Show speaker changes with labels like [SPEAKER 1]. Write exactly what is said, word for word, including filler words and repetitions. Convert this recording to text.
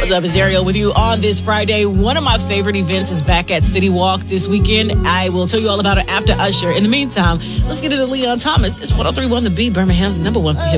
[SPEAKER 1] What's up, it's Ariel with you on this Friday. One of my favorite events is back at City Walk this weekend. I will tell you all about it after Usher. In the meantime, let's get into Leon Thomas. It's one oh three point one The Beat, Birmingham's number one hip